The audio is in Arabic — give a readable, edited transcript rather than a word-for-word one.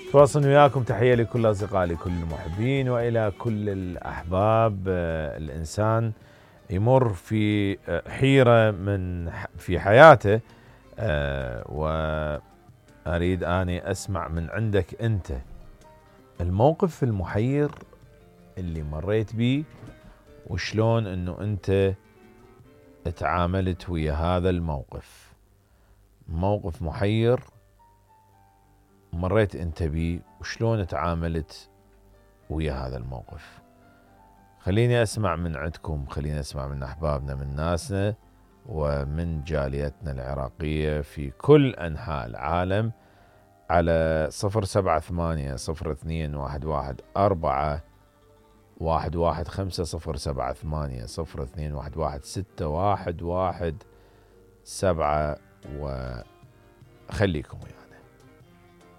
تواصل وياكم. تحية لكل أصدقائي، لكل المحبين، وإلى كل الأحباب. الإنسان يمر في حيرة في حياته، وأريد أني أسمع من عندك أنت الموقف المحير اللي مريت بيه، وشلون أنه أنت تعاملت ويا هذا الموقف. موقف محير مريت أنت بيه، وشلون تعاملت ويا هذا الموقف. خليني أسمع من عندكم، خليني أسمع من أحبابنا، من ناسنا، ومن جاليتنا العراقية في كل أنحاء العالم، على 078-022-115-028-611-7. وخليكم ويانا.